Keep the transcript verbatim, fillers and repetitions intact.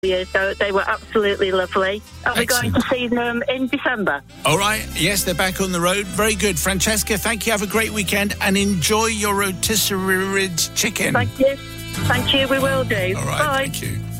you, so they were absolutely lovely. Are we going to see them in December? All right. Yes, they're back on the road. Very good. Francesca, thank you. Have a great weekend and enjoy your rotisserie chicken. Thank you. Thank you. We will do. All right. Bye. Thank you.